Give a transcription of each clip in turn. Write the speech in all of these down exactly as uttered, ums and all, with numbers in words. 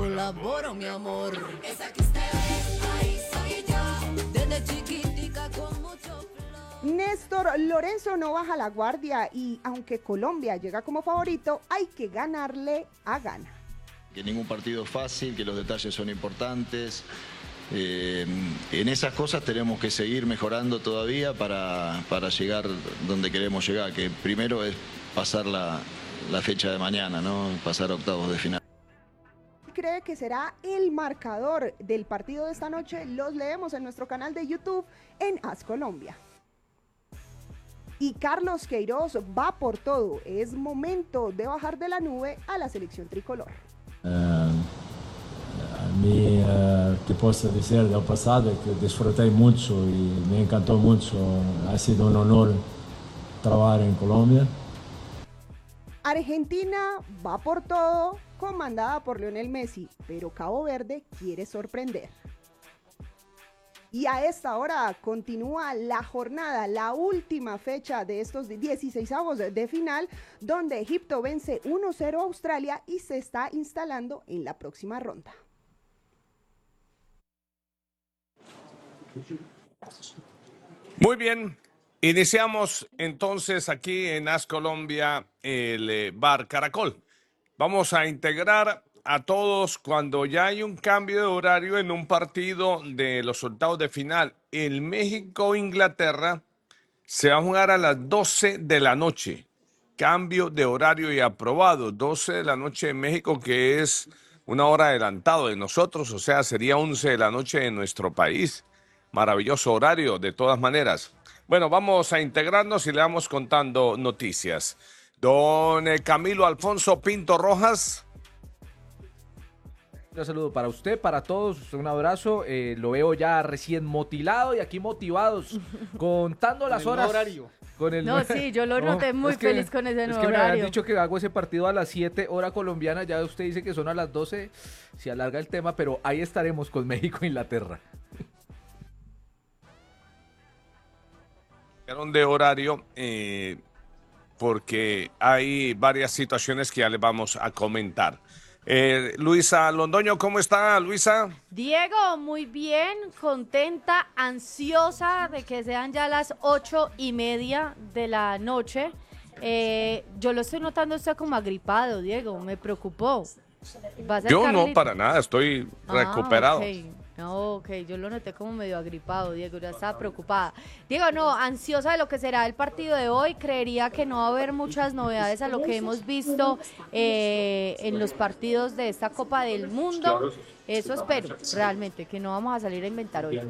colaboro, mi amor. Esa que usted ve, ahí soy yo. Desde chiquitica con mucho flow. Néstor Lorenzo no baja la guardia y aunque Colombia llega como favorito, hay que ganarle a Ghana. Que ningún partido es fácil, que los detalles son importantes. Eh, en esas cosas tenemos que seguir mejorando todavía para, para llegar donde queremos llegar, que primero es pasar la, la fecha de mañana, ¿no? Pasar a octavos de final. ¿Cree que será el marcador del partido de esta noche? Los leemos en nuestro canal de YouTube en As Colombia. Y Carlos Queiroz va por todo. Es momento de bajar de la nube a la selección tricolor. Uh, a mí, uh, que puedo decir del pasado, que disfruté mucho y me encantó mucho. Ha sido un honor trabajar en Colombia. Argentina va por todo, comandada por Lionel Messi, pero Cabo Verde quiere sorprender. Y a esta hora continúa la jornada, la última fecha de estos dieciseisavos de final, donde Egipto vence uno cero a Australia y se está instalando en la próxima ronda. Muy bien, iniciamos entonces aquí en As Colombia el eh, Bar Caracol. Vamos a integrar a todos cuando ya hay un cambio de horario en un partido de los octavos de final. El México-Inglaterra se va a jugar a las doce de la noche. Cambio de horario y aprobado. doce de la noche en México, que es una hora adelantado de nosotros, o sea, sería once de la noche en nuestro país. Maravilloso horario, de todas maneras. Bueno, vamos a integrarnos y le vamos contando noticias. Don Camilo Alfonso Pinto Rojas. Un saludo para usted, para todos, un abrazo. Eh, lo veo ya recién motilado y aquí motivados, contando las horas. Horario. Con el No, sí, yo lo noté muy es que, feliz con ese es nuevo que me horario. habían dicho que hago ese partido a las siete, hora colombiana, ya usted dice que son a las doce, se alarga el tema, pero ahí estaremos con México e Inglaterra. De horario, eh, porque hay varias situaciones que ya les vamos a comentar. Eh, Luisa Londoño, ¿cómo está, Luisa? Diego, muy bien, contenta, ansiosa de que sean ya las ocho y media de la noche. Eh, yo lo estoy notando usted como agripado, Diego, me preocupó. Yo no, para nada, estoy ah, recuperado. Okay. No, ok, yo lo noté como medio agripado, Diego, ya estaba preocupada. Diego, no, ansiosa de lo que será el partido de hoy, creería que no va a haber muchas novedades a lo que hemos visto eh, en los partidos de esta Copa del Mundo. Eso espero, realmente, que no vamos a salir a inventar hoy.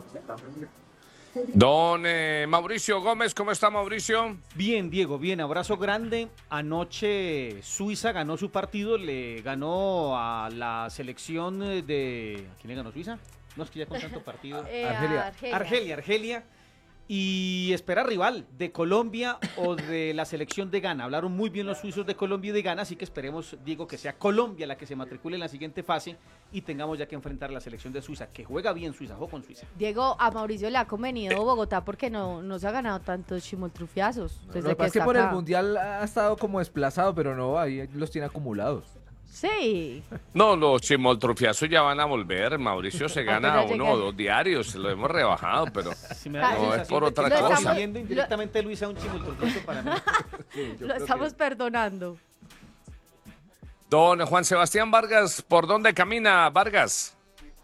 Don eh, Mauricio Gómez, ¿cómo está, Mauricio? Bien, Diego, bien, abrazo grande. Anoche Suiza ganó su partido, le ganó a la selección de... ¿A quién le ganó Suiza? No, es que ya con tanto partido. eh, Argelia. Argelia. Argelia, Argelia. Y espera rival de Colombia o de la selección de Ghana. Hablaron muy bien los suizos de Colombia y de Ghana, así que esperemos, Diego, que sea Colombia la que se matricule en la siguiente fase y tengamos ya que enfrentar a la selección de Suiza, que juega bien Suiza, juega con Suiza. Diego, a Mauricio le ha convenido Bogotá porque no, no se ha ganado tantos chimoltrufiazos. No, lo que pasa es que por acá. el Mundial ha estado como desplazado, pero no, ahí los tiene acumulados. Sí. No, los chimoltrufiazos ya van a volver. Mauricio se gana Apenas uno o dos diarios, se lo hemos rebajado, pero Si me da la no es sensación por de otra que cosa. estamos viendo indirectamente Luisa un chimoltrufiazo para mí. Sí, yo Lo creo estamos que- perdonando. Don Juan Sebastián Vargas, ¿por dónde camina Vargas?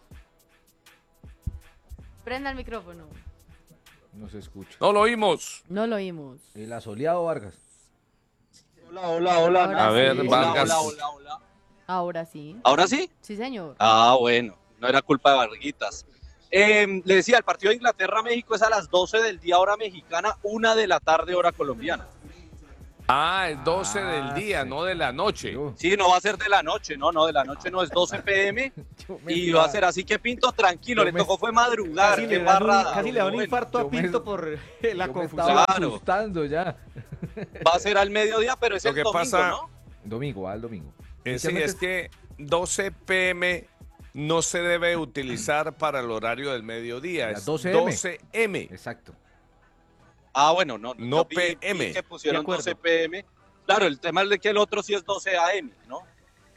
Prenda el micrófono. No se escucha. No lo oímos. No lo oímos. El asoleado Vargas. Hola, hola, hola. Ahora A ver, sí. Vargas. Hola, hola, hola. Ahora sí. ¿Ahora sí? Sí, señor. Ah, bueno, no era culpa de Varguitas. Eh, le decía, el partido de Inglaterra-México es a las doce del día, hora mexicana, una de la tarde, hora colombiana. Ah, es doce Ah, del día, sí. no de la noche. Yo- Sí, no va a ser de la noche, no, no, de la noche no, es doce pe eme yo me y estaba- va a ser así que Pinto, tranquilo, yo le me- tocó fue madrugar, Casi qué le, da un, barrada. casi le da un Bueno, infarto a yo me- Pinto por eh, la yo me confusión. estaba Claro. asustando ya. Va a ser al mediodía, pero es Lo el que domingo, pasa- ¿no? Domingo, al domingo. Eh, sí, Inicialmente es que doce pe eme no se debe utilizar para el horario del mediodía, Las es doce eme. doce eme. Exacto. Ah, bueno, no. No yo vi- vi pe eme. que pusieron De acuerdo. doce pe eme. Claro, el tema es de que el otro sí es doce a eme, ¿no?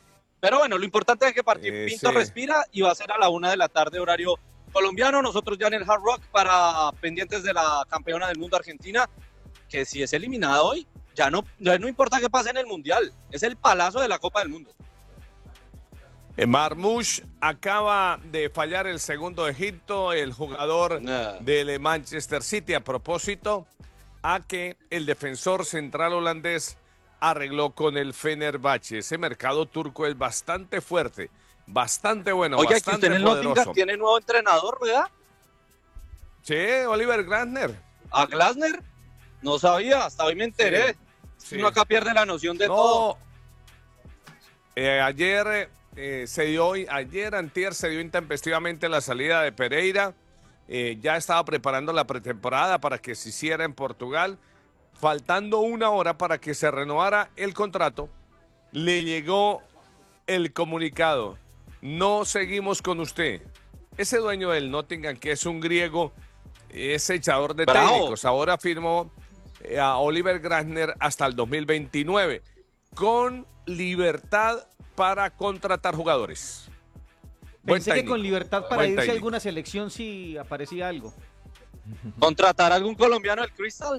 Pero bueno, lo importante es que Martín Eh, Pinto sí. respira y va a ser a la una de la tarde horario colombiano. Nosotros ya en el Hard Rock para pendientes de la campeona del mundo Argentina, que si es eliminada hoy, ya no, ya no importa qué pase en el Mundial, es el palazo de la Copa del Mundo. Eh, Marmoush acaba de fallar el segundo de Egipto, el jugador Nah. del Manchester City, a propósito a que el defensor central holandés arregló con el Fenerbahce. Ese mercado turco es bastante fuerte, bastante bueno, Oiga, que bastante usted en el poderoso. Nottingham tiene nuevo entrenador, ¿verdad? Sí, Oliver Glasner. ¿A Glasner? No sabía, hasta hoy me enteré. Sí. Uno acá pierde la noción de No, todo. eh, ayer eh, se dio, ayer antier se dio intempestivamente la salida de Pereira. Eh, ya estaba preparando la pretemporada para que se hiciera en Portugal. Faltando una hora para que se renovara el contrato, le llegó el comunicado. No seguimos con usted. Ese dueño del Nottingham, que es un griego, es echador de Bravo. técnicos. Ahora firmó eh, a Oliver Glasner hasta el dos mil veintinueve, con libertad para contratar jugadores. Buen Pensé que técnico, con libertad para buen irse a técnico. alguna selección si aparecía algo. ¿Contratar a algún colombiano del Crystal?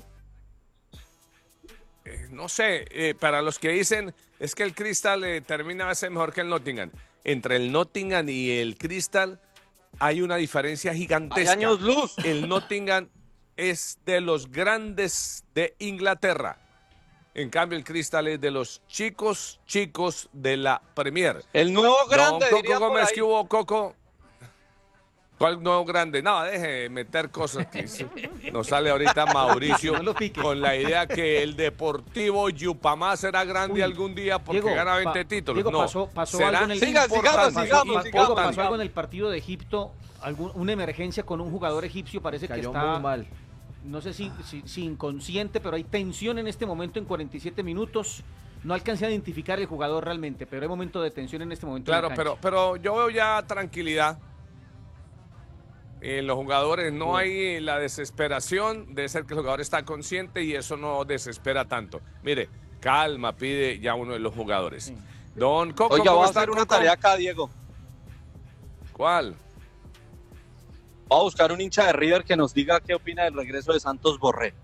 Eh, no sé, eh, para los que dicen es que el Crystal eh, termina a veces mejor que el Nottingham. Entre el Nottingham y el Crystal hay una diferencia Hay gigantesca. años luz. El Nottingham es de los grandes de Inglaterra. En cambio, el Crystal es de los chicos, chicos de la Premier. El nuevo grande, Don diría Coco por Gómez, ahí. ¿qué hubo, Coco? ¿Cuál nuevo grande? No, deje de meter cosas que sí. Nos sale ahorita Mauricio No lo pique. con la idea que el Deportivo Yupamá será grande Uy, algún día porque Diego, gana veinte pa- títulos. Diego, no, pasó- pasó será algo en el- Siga, sigamos, importante, sigamos, Diego, sigamos. pasó algo en el partido de Egipto, algún, una emergencia con un jugador egipcio, parece que Cayó está, muy mal. no sé si, si, si inconsciente, pero hay tensión en este momento en cuarenta y siete minutos. No alcancé a identificar el jugador realmente, pero hay momento de tensión en este momento. en la Claro, cancha. pero, pero yo veo ya tranquilidad en los jugadores. No hay la desesperación de ser que el jugador está consciente y eso no desespera tanto. Mire, calma, pide ya uno de los jugadores. Don Coco, Oiga, ¿cómo voy a está, hacer una Coco? tarea acá, Diego. ¿Cuál? Voy a buscar un hincha de River que nos diga qué opina del regreso de Santos Borré.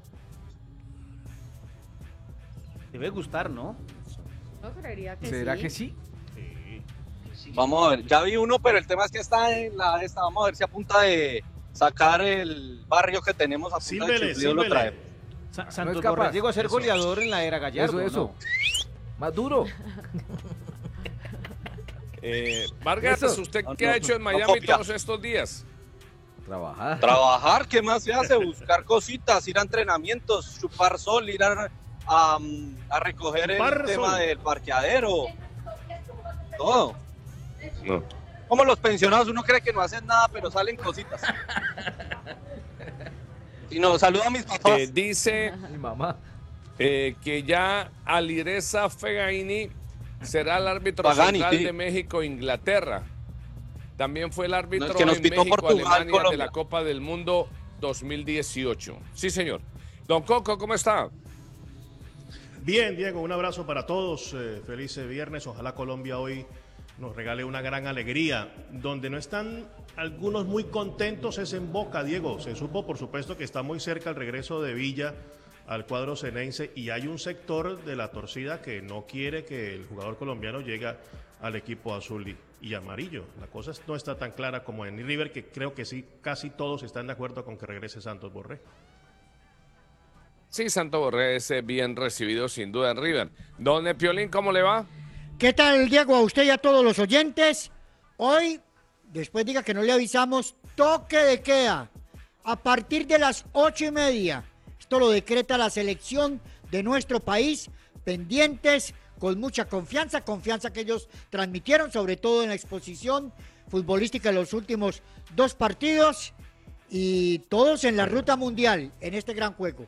Debe gustar, ¿no? No creería que ¿Será sí. que sí? Vamos a ver, ya vi uno, pero el tema es que está en la esta. Vamos a ver si a punta de sacar el barrio que tenemos a punta Sílvele, de chiflido lo sílvele. trae. Sa- Santos capaz. Borré llegó a ser Eso. goleador en la era Gallardo. Eso, eso. ¿no? Más duro. Eh, Vargas, Eso. ¿usted No, qué no, ha hecho en no Miami copia. todos estos días? Trabajar. Trabajar, ¿qué más se hace? Buscar cositas, ir a entrenamientos, chupar sol, ir a, a, a recoger Chupar el tema sol. del parqueadero. Todo. No. Como los pensionados, uno cree que no hacen nada, pero salen cositas. Y nos saluda a mis papás. Eh, dice Mi mamá. eh, que ya Alireza Fegaini será el árbitro Pagani, central sí. de México e Inglaterra. También fue el árbitro No, es que nos en pitó México, Portugal, Alemania de Colombia. la Copa del Mundo dos mil dieciocho. Sí, señor. Don Coco, ¿cómo está? Bien, Diego, un abrazo para todos. Eh, feliz viernes. Ojalá Colombia hoy nos regale una gran alegría. Donde no están algunos muy contentos es en Boca, Diego. Se supo, por supuesto, que está muy cerca el regreso de Villa al cuadro ceneice y hay un sector de la torcida que no quiere que el jugador colombiano llegue al equipo azul y, y amarillo. La cosa no está tan clara como en River, que creo que sí, casi todos están de acuerdo con que regrese Santos Borré. Sí, Santo Borré es eh, bien recibido sin duda en River. Don eh, Piolín, ¿cómo le va? ¿Qué tal, Diego? A usted y a todos los oyentes. Hoy, después diga que no le avisamos, toque de queda. A partir de las ocho y media. Esto lo decreta la selección de nuestro país. Pendientes, con mucha confianza. Confianza que ellos transmitieron, sobre todo en la exposición futbolística de los últimos dos partidos. Y todos en la ruta mundial, en este gran juego.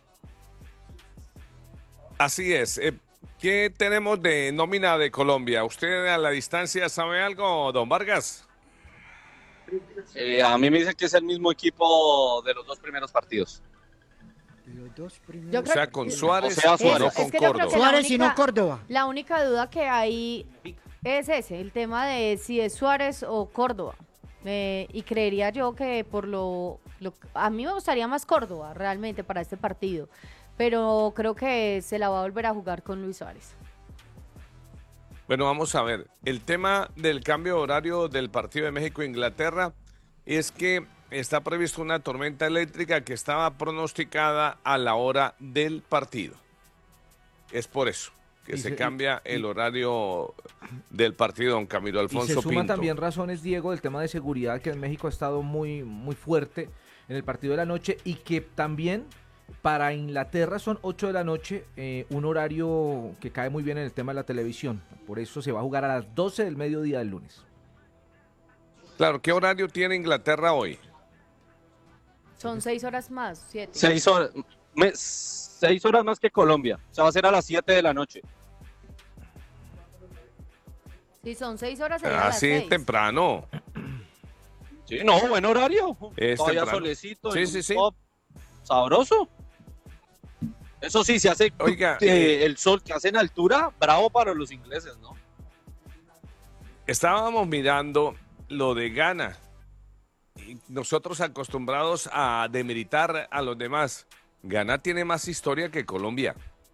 Así es. Eh, ¿Qué tenemos de nómina de Colombia? ¿Usted a la distancia sabe algo, don Vargas? Eh, a mí me dicen que es el mismo equipo de los dos primeros partidos. Los dos primeros. Yo O creo sea, que- con Suárez O sea, y Suárez. no Es con que yo creo Córdoba. que la Suárez y no única- Córdoba. La única duda que hay es ese, el tema de si es Suárez o Córdoba. Eh, y creería yo que por lo, lo... A mí me gustaría más Córdoba, realmente, para este partido. Pero creo que se la va a volver a jugar con Luis Suárez. Bueno, vamos a ver. El tema del cambio de horario del partido de México-Inglaterra es que está previsto una tormenta eléctrica que estaba pronosticada a la hora del partido. Es por eso que se, se cambia y, el horario del partido, don Camilo Alfonso Pinto. Y se suman Pinto. también razones, Diego, del tema de seguridad, que en México ha estado muy, muy fuerte en el partido de la noche, y que también para Inglaterra son ocho de la noche, eh, un horario que cae muy bien en el tema de la televisión. Por eso se va a jugar a las doce del mediodía del lunes. Claro, ¿qué horario tiene Inglaterra hoy? Son seis horas más, siete. Seis horas, me, seis horas más que Colombia. O sea, va a ser a las siete de la noche. Si son seis horas, sería a las Así seis. temprano. Sí, no, buen horario. Es Todavía temprano. solecito. Sí, y sí, un sí. pop sabroso. Eso sí, se hace Oiga, eh, eh, el sol que hace en altura, bravo para los ingleses, ¿no? Estábamos mirando lo de Ghana. Y nosotros acostumbrados a demeritar a los demás. Ghana tiene más historia que Colombia.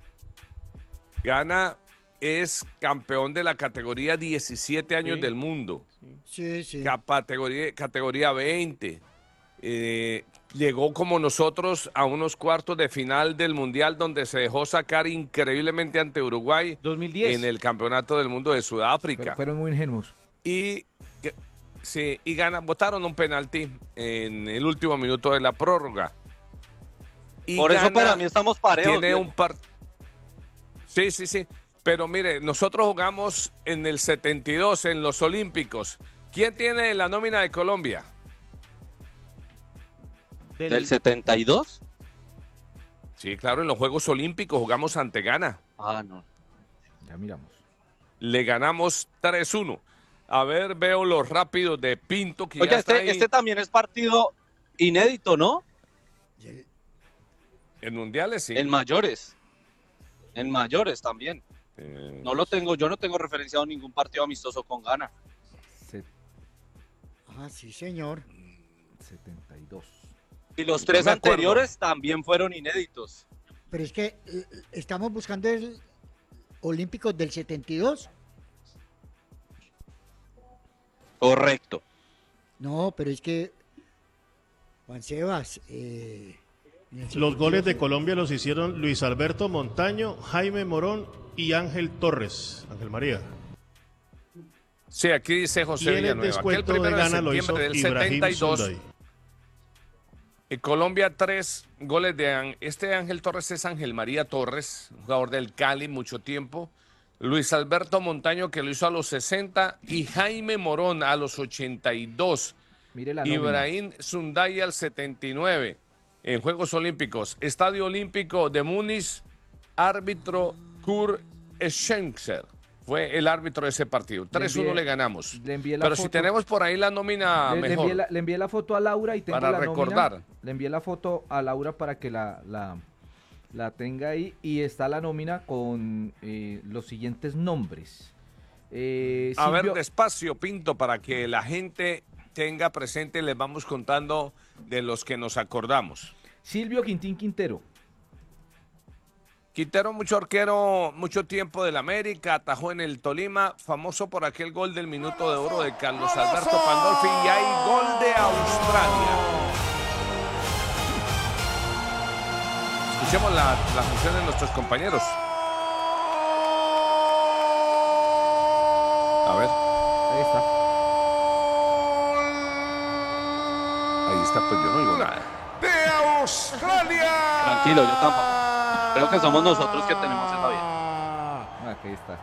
Ghana es campeón de la categoría diecisiete años Sí. del mundo. Sí, sí. Categoría, categoría veinte. Eh, llegó como nosotros a unos cuartos de final del Mundial, donde se dejó sacar increíblemente ante Uruguay dos mil diez. en el Campeonato del Mundo de Sudáfrica. Pero fueron muy ingenuos. Y que- sí, y gana, botaron un penalti en el último minuto de la prórroga. Y Por eso Ghana para mí estamos parejos. tiene Diego. un par. Sí, sí, sí. Pero mire, nosotros jugamos en el setenta y dos en los Olímpicos. ¿Quién tiene la nómina de Colombia? Del, ¿Del setenta y dos? Sí, claro, en los Juegos Olímpicos jugamos ante Ghana. Ah, no. Ya miramos. Le ganamos tres uno. A ver, veo los rápidos de Pinto, que Oiga, ya está este, ahí. este también es partido inédito, ¿no? En mundiales, sí. En mayores. En mayores también. Eh, No lo tengo, yo no tengo referenciado ningún partido amistoso con Ghana. Se- Ah, sí, señor. setenta y dos. Y los No tres me acuerdo. anteriores también fueron inéditos. Pero es que eh, estamos buscando el Olímpico del setenta y dos. Correcto. No, pero es que Juan Sebas, eh, en el Los setenta y goles de dos, Colombia los hicieron Luis Alberto Montaño, Jaime Morón y Ángel Torres. Ángel María. Sí, aquí dice José Y en el Villanueva, que el descuento de primero de Ghana lo hizo septiembre del Ibrahim setenta y dos. Sunday. En Colombia, tres goles de Ángel. Este Ángel Torres es Ángel María Torres, jugador del Cali, mucho tiempo. Luis Alberto Montaño, que lo hizo a los sesenta, y Jaime Morón a los ochenta y dos. Mire la nómina. Ibrahim Sunday al setenta y nueve en Juegos Olímpicos. Estadio Olímpico de Múnich, árbitro Kurt Schenker. Fue el árbitro de ese partido. tres uno le, envié- ganamos. le envié la Pero si foto. tenemos por ahí la nómina Le, le mejor. envié la, le envié la foto a Laura y tengo Para la recordar. nómina. Le envié la foto a Laura para que la, la, la tenga ahí. Y está la nómina con eh, los siguientes nombres. Eh, A ver, Silvio- despacio, Pinto, para que la gente tenga presente, les vamos contando de los que nos acordamos. Silvio Quintín Quintero. Quintero, mucho arquero, mucho tiempo del América, atajó en el Tolima, famoso por aquel gol del minuto de oro de Carlos Alberto Pandolfi, y hay gol de Australia. Escuchemos la transmisión de nuestros compañeros. A ver. Ahí está. Ahí está, pues yo no digo nada. De Australia. Tranquilo, yo tampoco. Creo que somos nosotros que tenemos esa vida. Ah, aquí está.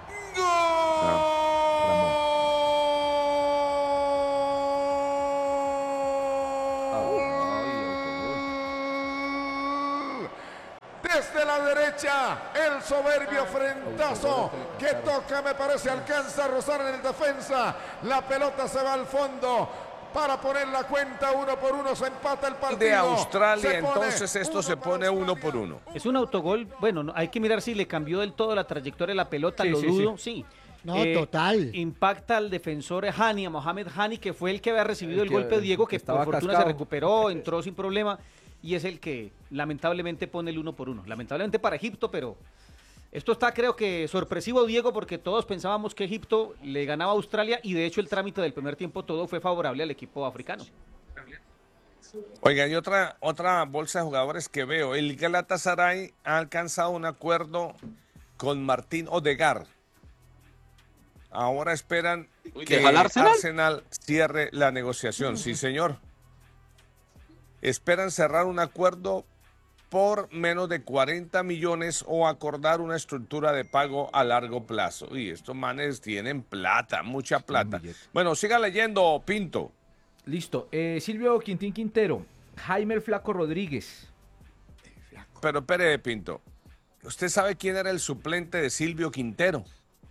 Desde la derecha, el soberbio frentazo que toca, me parece, alcanza a rozar en el defensa. La pelota se va al fondo para poner la cuenta uno por uno. Se empata el partido. De Australia, Se pone entonces esto se pone uno por uno. Es un autogol, bueno, no- hay que mirar si le cambió del todo la trayectoria de la pelota, Sí, lo sí, dudo, sí. No, total. Impacta al defensor Hani, a Mohamed Hani, que fue el que había recibido el, El que- golpe de Diego, que que por estaba fortuna cascado. se recuperó, entró sin problema, y es el que lamentablemente pone el uno por uno. Lamentablemente para Egipto, pero esto está, creo que, sorpresivo, Diego, porque todos pensábamos que Egipto le ganaba a Australia, y de hecho el trámite del primer tiempo todo fue favorable al equipo africano. Oiga, y otra, otra bolsa de jugadores que veo. El Galatasaray ha alcanzado un acuerdo con Martín Odegaard. Ahora esperan que ¿Deja al Arsenal? Arsenal cierre la negociación. Sí, señor. Esperan cerrar un acuerdo por menos de cuarenta millones o acordar una estructura de pago a largo plazo. Y estos manes tienen plata, mucha plata. Bueno, siga leyendo, Pinto. Listo. Eh, Silvio Quintín Quintero, Jaime el Flaco Rodríguez. Pero espere, Pinto. ¿Usted sabe quién era el suplente de Silvio Quintero?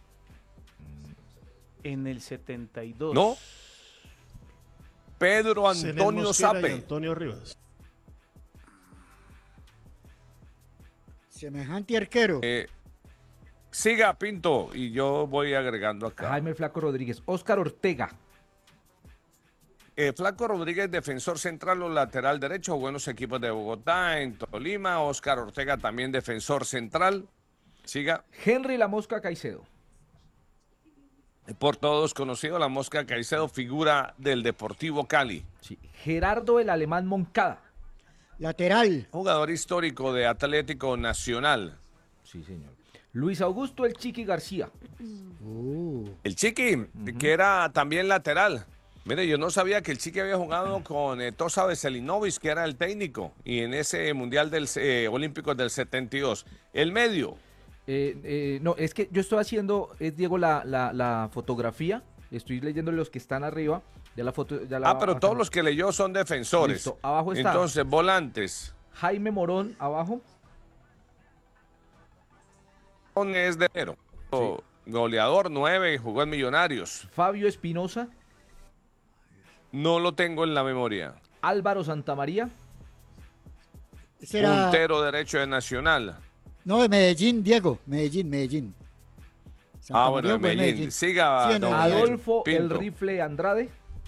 En el setenta y dos. ¿No? Pedro Zenel Antonio Mosquera y Sape. Antonio Rivas. Semejante arquero. Eh, siga, Pinto, y yo voy agregando acá. Jaime el Flaco Rodríguez, Óscar Ortega. Eh, Flaco Rodríguez, defensor central o lateral derecho, buenos equipos de Bogotá, en Tolima. Óscar Ortega, también defensor central. Siga. Henry La Mosca Caicedo. Por todos conocido, la Mosca Caicedo, figura del Deportivo Cali. Sí. Gerardo el Alemán Moncada. Lateral. Jugador histórico de Atlético Nacional. Sí, señor. Luis Augusto el Chiqui García. Uh. El Chiqui, que era también lateral. Mire, yo no sabía que el Chiqui había jugado con eh, Tosa Veselinovic, que era el técnico, y en ese Mundial del eh, Olímpico del setenta y dos. El medio. Eh, eh, no, es que yo estoy haciendo, es Diego, la, la, la fotografía. Estoy leyendo los que están arriba. De la foto, ya la, Ah, pero acá. todos los que leyó son defensores. Listo, abajo está. Entonces, volantes. Jaime Morón abajo. Es de enero. Goleador nueve, jugó en Millonarios. Fabio Espinosa. No lo tengo en la memoria. Álvaro Santamaría. Será... Puntero derecho de Nacional. No, de Medellín, Diego. Medellín, Medellín. Santa Ah, bueno, María de fue Medellín. Medellín. Siga, Sí, en don Adolfo el Pinto. Rifle Andrade.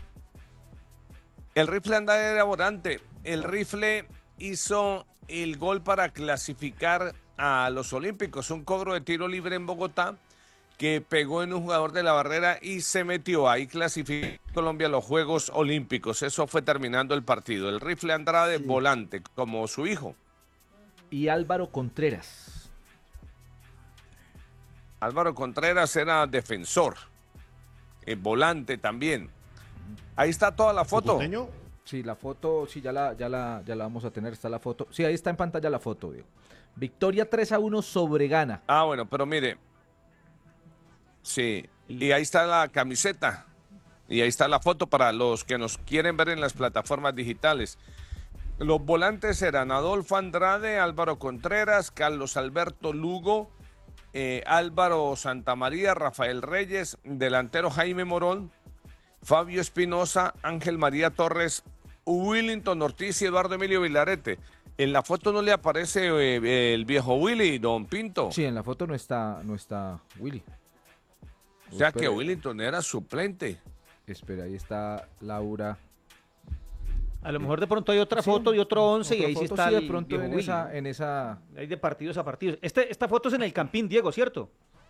El rifle Andrade era volante. El rifle hizo el gol para clasificar a los Olímpicos. Un cobro de tiro libre en Bogotá que pegó en un jugador de la barrera y se metió. Ahí clasificó Colombia a los Juegos Olímpicos. Eso fue terminando el partido. El rifle Andrade, Sí. volante, como su hijo. Y Álvaro Contreras. Álvaro Contreras era defensor. Eh, volante también. Ahí está toda la foto. ¿Cucuteño? Sí, la foto, sí, ya la, ya la, ya la vamos a tener, está la foto. Sí, ahí está en pantalla la foto, Diego. Victoria tres a uno sobre Ghana. Ah, bueno, pero mire. Sí, y ahí está la camiseta. Y ahí está la foto para los que nos quieren ver en las plataformas digitales. Los volantes eran Adolfo Andrade, Álvaro Contreras, Carlos Alberto Lugo, eh, Álvaro Santamaría, Rafael Reyes, delantero Jaime Morón, Fabio Espinosa, Ángel María Torres, Willington Ortiz y Eduardo Emilio Vilarete. En la foto no le aparece eh, el viejo Willy, don Pinto. Sí, en la foto no está, no está Willy. O sea que Espere. Willington era suplente. Espera, ahí está Laura. A lo mejor de pronto hay otra Sí, foto y otro once y otra ahí sí foto, está sí, de el pronto viejo en Willy, esa, ¿no? en esa. Hay de partidos a partidos. Este, esta foto es en el Campín, Diego, ¿cierto?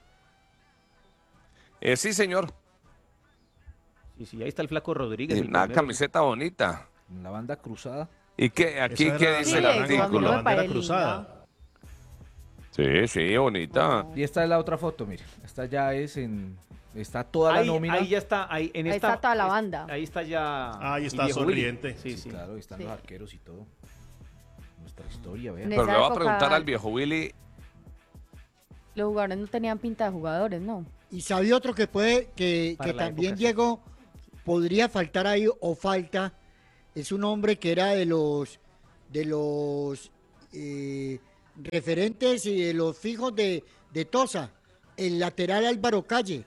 Eh, sí, señor. Sí, sí, ahí está el Flaco Rodríguez. el Una primero. camiseta bonita. En la banda cruzada. ¿Y qué, aquí Esa qué era dice el Sí, artículo? cuando La me bandera parece cruzada. Sí, sí, bonita. Y esta es la otra foto, mire. Esta ya es en. Está toda la Ahí, nómina. ahí ya está, ahí, en Ahí esta, está toda la banda. Ahí está ya. Ahí el está viejo Willy. sonriente. Sí, Sí, sí. claro, ahí están Sí. los arqueros y todo. Nuestra historia, En vean. Pero esa le voy a época- preguntar al viejo Willy. Los jugadores no tenían pinta de jugadores, ¿no? Y sabe otro que puede, que, Para que la también época, sí. Diego podría faltar ahí o falta, es un hombre que era de los de los eh, referentes y de los fijos de, de Tosa, el lateral Álvaro Calle.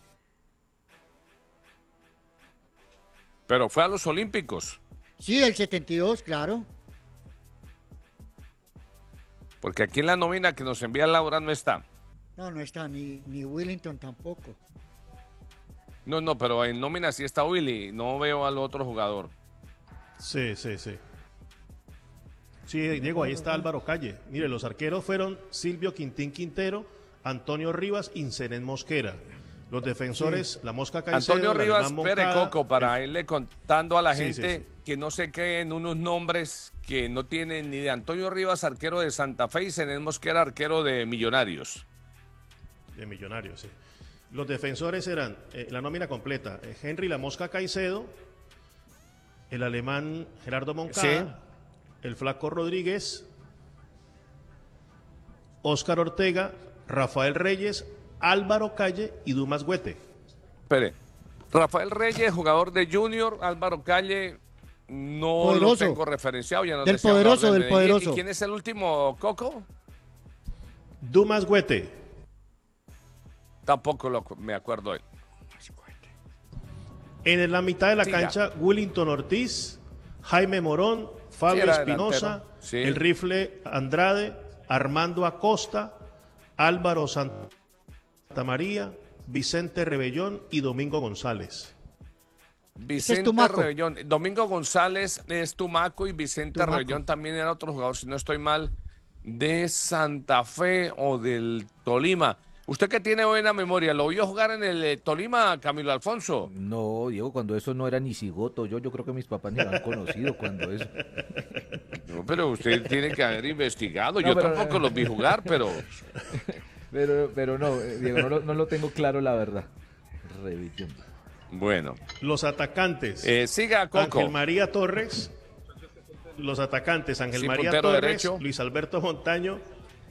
Pero fue a los Olímpicos. Sí, el setenta y dos, claro. Porque aquí en la nómina que nos envía Laura no está. No, no está, ni, ni Willington tampoco. No, no, pero en nómina sí está Willy. No veo al otro jugador. Sí, sí, sí. Sí, Diego, ahí está Álvaro Calle. Mire, los arqueros fueron Silvio Quintín Quintero, Antonio Rivas y Zenén Mosquera. Los defensores, sí. La Mosca Caicedo, Antonio Rivas, Moncada, Pere Coco, para el... irle contando a la sí, gente sí, sí. que no se creen unos nombres que no tienen ni de Antonio Rivas, arquero de Santa Fe, y Zenén Mosquera, arquero de Millonarios. De Millonarios, sí. Los defensores eran eh, la nómina completa: eh, Henry La Mosca Caicedo, el alemán Gerardo Moncada, sí. El Flaco Rodríguez, Óscar Ortega, Rafael Reyes, Álvaro Calle y Dumas Güete. Espere, Rafael Reyes, jugador de Junior, Álvaro Calle, no poderoso. Lo tengo referenciado. Ya no del poderoso, del de poderoso. ¿Y quién es el último, Coco? Dumas Güete. Tampoco lo, me acuerdo él. En la mitad de la sí, cancha, ya. Willington Ortiz, Jaime Morón, Fabio sí, Espinosa, sí. El Rifle Andrade, Armando Acosta, Álvaro Santa María, Vicente Rebellón y Domingo González. Vicente es Rebellón. Domingo González es Tumaco y Vicente Tumaco. Rebellón también era otro jugador, si no estoy mal, de Santa Fe o del Tolima. Usted que tiene buena memoria, ¿lo vio jugar en el eh, Tolima, Camilo Alfonso? No, Diego, cuando eso no era ni cigoto. Yo, yo creo que mis papás ni lo han conocido cuando eso. No, pero usted tiene que haber investigado. No, Yo pero- tampoco los vi jugar, pero... Pero, pero no, eh, Diego, no lo, no lo tengo claro, la verdad. Rebelión. Bueno. Los atacantes. Eh, siga, Coco. Ángel María Torres. Los atacantes, Ángel Sí, María puntero Torres, derecho. Luis Alberto Montaño,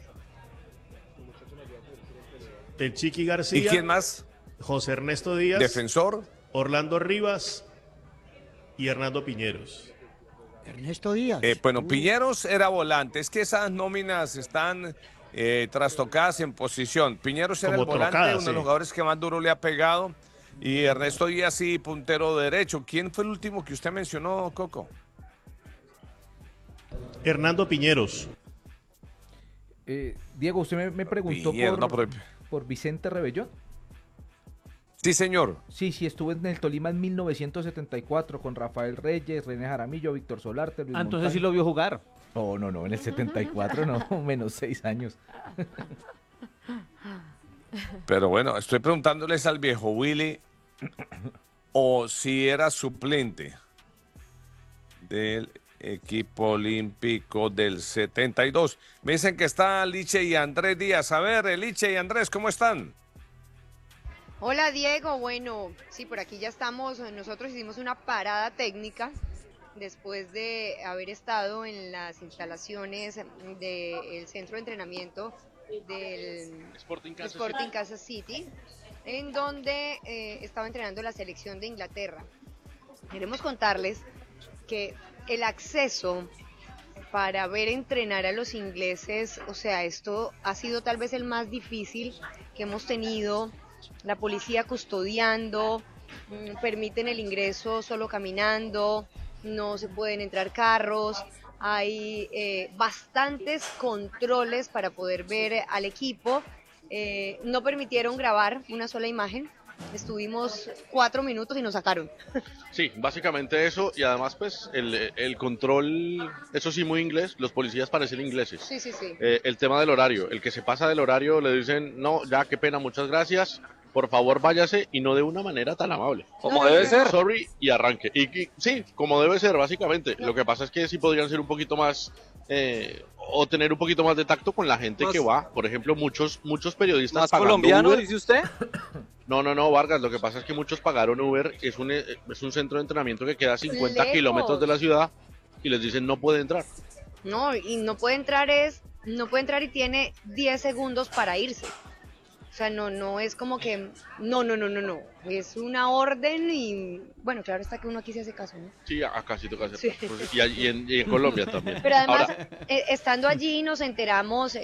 el Chiqui García. ¿Y quién más? José Ernesto Díaz. Defensor. Orlando Rivas y Hernando Piñeros. Ernesto Díaz. Eh, bueno, Piñeros era volante. Es que esas nóminas están eh, trastocadas en posición. Piñeros era Como el volante, trocadas, uno de los sí. jugadores que más duro le ha pegado. Y Ernesto Díaz sí, puntero derecho. ¿Quién fue el último que usted mencionó, Coco? Hernando Piñeros. Eh, Diego, usted me, me preguntó Piñero, por, no, pero- por Vicente Rebellón. Sí, señor. Sí, sí, estuve en el Tolima en mil novecientos setenta y cuatro con Rafael Reyes, René Jaramillo, Víctor Solarte, Luis Ah, entonces Montaño. sí lo vio jugar. Oh, no, no, en el setenta y cuatro no, menos seis años. Pero bueno, estoy preguntándoles al viejo Willy o si era suplente del equipo olímpico del setenta y dos. Me dicen que está Liche y Andrés Díaz. A ver, Liche y Andrés, ¿cómo están? Hola Diego, bueno, sí, por aquí ya estamos, nosotros hicimos una parada técnica después de haber estado en las instalaciones del centro de entrenamiento del Sporting Kansas Sporting City. Kansas City, en donde eh, estaba entrenando la selección de Inglaterra. Queremos contarles que el acceso para ver entrenar a los ingleses, o sea, esto ha sido tal vez el más difícil que hemos tenido. La policía custodiando, mm, permiten el ingreso solo caminando, no se pueden entrar carros, hay eh, bastantes controles para poder ver al equipo, eh, no permitieron grabar una sola imagen, estuvimos cuatro minutos y nos sacaron. Sí, básicamente eso, y además pues el, el control, eso sí muy inglés, los policías parecen ingleses. Sí, sí, sí. Eh, el tema del horario, el que se pasa del horario le dicen, no, ya qué pena, muchas gracias, por favor váyase, y no de una manera tan amable. Como debe ser. Sorry, y arranque. Y, y sí, como debe ser, básicamente. Lo que pasa es que sí podrían ser un poquito más, eh, o tener un poquito más de tacto con la gente Más- que va. Por ejemplo, muchos, muchos periodistas ¿Más pagando colombiano, Uber. dice usted? No, no, no, Vargas, lo que pasa es que muchos pagaron Uber, es un, es un centro de entrenamiento que queda a cincuenta Lejos. kilómetros de la ciudad, y les dicen no puede entrar. No, y no puede entrar es, no puede entrar y tiene diez segundos para irse. O sea, no, no es como que, no, no, no, no, no, es una orden y, bueno, claro está que uno aquí se hace caso, ¿no? Sí, acá sí toca hacer. Sí. Pues, y, allí en, y en Colombia también. Pero además, Ahora, eh, estando allí nos enteramos